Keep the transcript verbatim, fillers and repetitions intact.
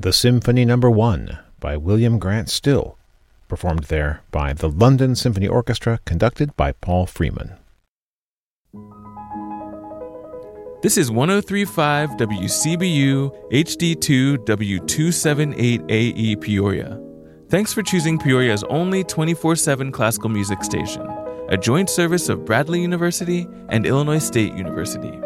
the Symphony Number One by William Grant Still, performed there by the London Symphony Orchestra, conducted by Paul Freeman. This is one oh three point five W C B U H D two W two seventy-eight A E Peoria. Thanks for choosing Peoria's only twenty-four seven classical music station, a joint service of Bradley University and Illinois State University.